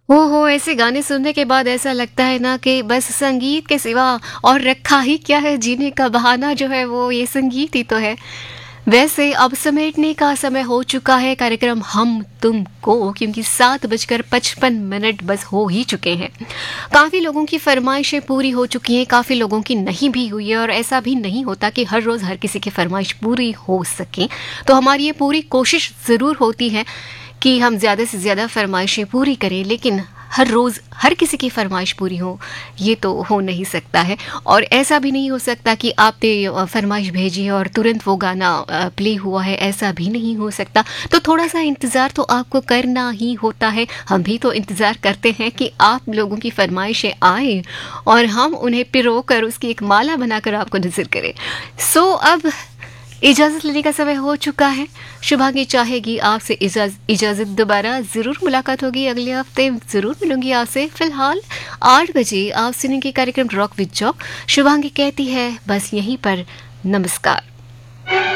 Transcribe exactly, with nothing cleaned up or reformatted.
ओहो! ऐसे गाने सुनने के बाद ऐसा लगता है ना कि बस संगीत के सिवा और रखा ही क्या है, जीने का बहाना जो है वो ये संगीत ही तो है। वैसे अब समेटने का समय हो चुका है कार्यक्रम हम तुम को, क्योंकि सात बजकर पचपन मिनट बस हो ही चुके हैं। काफ़ी लोगों की फरमाइशें पूरी हो चुकी हैं, काफ़ी लोगों की नहीं भी हुई है और ऐसा भी नहीं होता कि हर रोज़ हर किसी की फरमाइश पूरी हो सके। तो हमारी ये पूरी कोशिश ज़रूर होती है कि हम ज़्यादा से ज़्यादा फरमाइशें पूरी करें, लेकिन हर रोज़ हर किसी की फरमाइश पूरी हो ये तो हो नहीं सकता है। और ऐसा भी नहीं हो सकता कि आपने अ, फरमाइश भेजी है और तुरंत वो गाना अ, प्ले हुआ है, ऐसा भी नहीं हो सकता। तो थोड़ा-सा इंतज़ार तो आपको करना ही होता है। हम भी तो इंतज़ार करते हैं कि आप लोगों की फरमाइशें आएँ और हम उन्हें पिरोकर उसकी एक माला बनाकर आपको नज़र करें। सो अब इजाज़त लेने का समय हो चुका है। शुभांगी चाहेगी आपसे इजाज़ इजाज़त, दोबारा ज़रूर मुलाकात होगी, अगले हफ्ते ज़रूर मिलूँगी आपसे। फ़िलहाल आठ बजे आप सुनेंगे कार्यक्रम रॉक विद जॉक। शुभांगी कहती है बस यहीं पर नमस्कार।